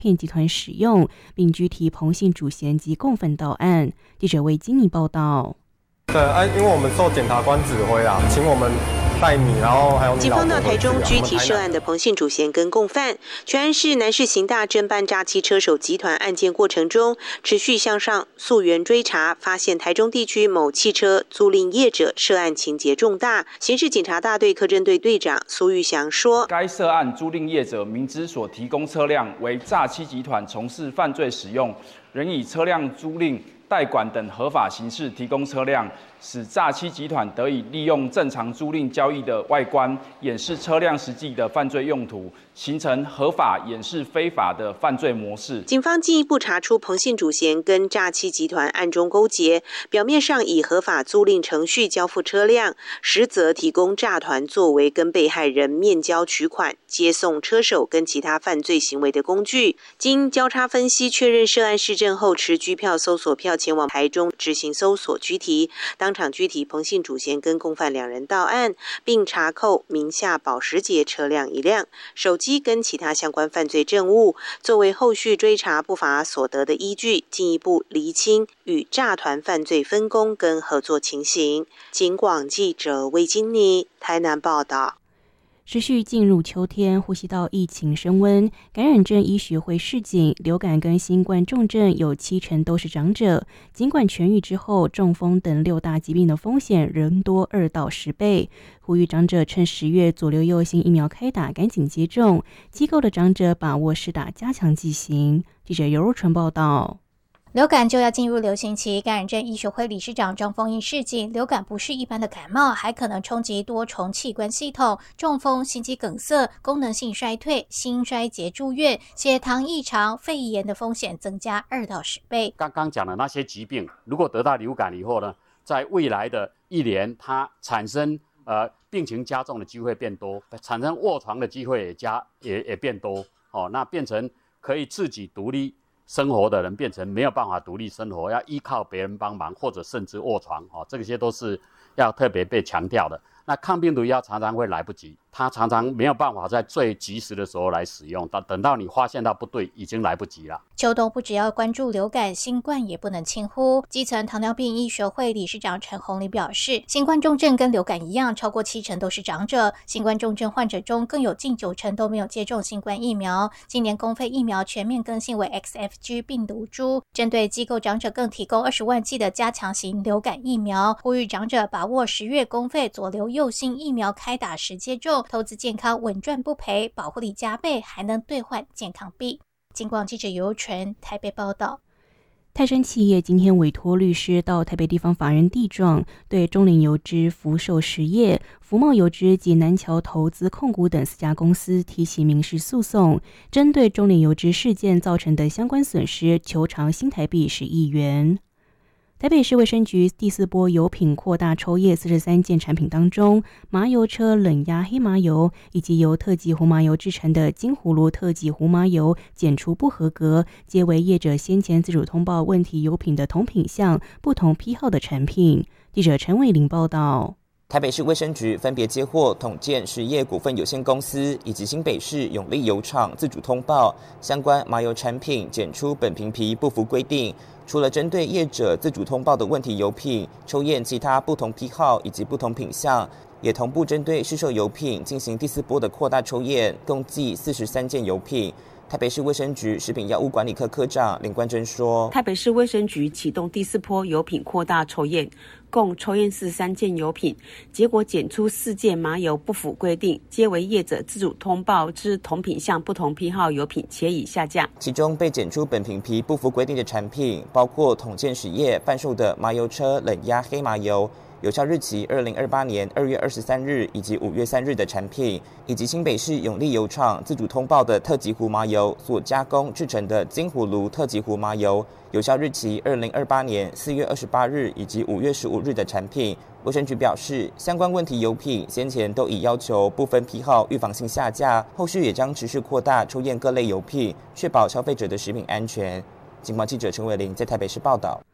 骗集团使用，并拘提彭姓主嫌及共犯到案。记者为金妮报道。 对，因为我们受检察官指挥啦，请我们带你，然后还有你老婆回去。 警方到台中拘提涉案的彭姓主嫌跟共犯。全案是南市刑大侦办诈欺车手集团案件过程中，持续向上溯源追查，发现台中地区某汽车租赁业者涉案情节重大。刑事警察大队科侦队队长苏玉祥说， 该涉案租赁业者明知所提供车辆为诈欺集团从事犯罪使用，仍以车辆租赁、代管等合法形式提供车辆，使诈欺集团得以利用正常租赁交易的外观，掩饰车辆实际的犯罪用途，形成合法掩饰非法的犯罪模式。 警方进一步查出彭姓主嫌跟诈欺集团暗中勾结，表面上以合法租赁程序交付车辆，实则提供诈团作为跟被害人面交取款、接送车手跟其他犯罪行为的工具。经交叉分析确认涉案事证后，持居票搜索票前往台中执行搜索拘提，当场拘提彭姓主嫌跟共犯2人到案，并查扣名下保时捷车辆1辆、手机跟其他相关犯罪证物，作为后续追查不法所得的依据，进一步厘清与诈团犯罪分工跟合作情形。警广记者魏金妮台南报道。 持续进入秋天，呼吸道疫情升温，感染症医学会示警，流感跟新冠重症有70%都是长者。尽管痊愈之后，中风等6大疾病的风险仍多2到10倍。呼吁长者趁10月左流幼型疫苗开打，赶紧接种。机构的长者把握施打加强剂型。记者尤若纯报道。 流感就要进入流行期，感染症医学会理事长张丰毅示警，流感不是一般的感冒，还可能冲击多重器官系统，中风、心肌梗塞、功能性衰退、心衰竭住院、血糖异常、肺炎的风险增加2到10倍。 刚刚讲的那些疾病，如果得到流感以后呢，在未来的1年，它产生病情加重的机会变多，产生卧床的机会也变多，那变成可以自己独立生活的人变成没有办法独立生活，要依靠别人帮忙，或者甚至卧床，这些都是要特别被强调的。那抗病毒药常常会来不及，它常常没有办法在最及时的时候来使用，等到你发现到不对，已经来不及了。 秋冬不只要关注流感，新冠也不能轻忽。基层糖尿病医学会理事长陈宏礼表示，新冠重症跟流感一样，超过70%都是长者。新冠重症患者中更有近90%都没有接种新冠疫苗。今年公费疫苗全面更新为 XFG 病毒株，针对机构长者更提供20万剂的加强型流感疫苗，呼吁长者把握10月公费左流幼型疫苗开打时接种，投资健康稳赚不赔，保护力加倍，还能兑换健康币。警广记者尤纯台北报道。 泰山企业今天委托律师到台北地方法院递状，对中林油脂、福寿实业、福茂油脂及南桥投资控股等4家公司提起民事诉讼，针对中林油脂事件造成的相关损失，求偿新台币10亿元。台北市卫生局第4波油品扩大抽验43件产品当中，麻油车冷压黑麻油以及由特级胡麻油制成的金葫芦特级胡麻油检出不合格，皆为业者先前自主通报问题油品的同品项、不同批号的产品。记者陈伟玲报道。 台北市卫生局分别接获统建实业股份有限公司以及新北市永利油厂自主通报，相关麻油产品检出苯平皮不符规定。除了针对业者自主通报的问题油品抽验其他不同批号以及不同品项，也同步针对市售油品进行第4波的扩大抽验，共计43件油品。台北市卫生局食品药物管理科科长林冠珍说， 台北市卫生局启动第4波油品扩大抽验，共抽验43件油品，结果检出4件麻油不符规定，皆为业者自主通报之同品项不同批号油品，且已下架。 其中被检出苯平皮不符规定的产品，包括统建实业贩售的麻油车冷压黑麻油，有效日期2028年2月23日以及5月3日的产品，以及新北市永利油厂自主通报的特级胡麻油所加工制成的金葫芦特级胡麻油，有效日期2028年4月28日以及5月15日的产品。卫生局表示，相关问题油品先前都已要求不分批号预防性下架，后续也将持续扩大抽验各类油品，确保消费者的食品安全。警广记者陈伟玲在台北市报道。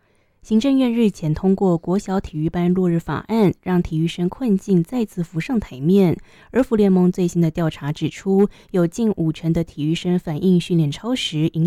行政院日前通过国小体育班落日法案，让体育生困境再次浮上台面。而福联盟最新的调查指出，有近50%的体育生反映训练超时，影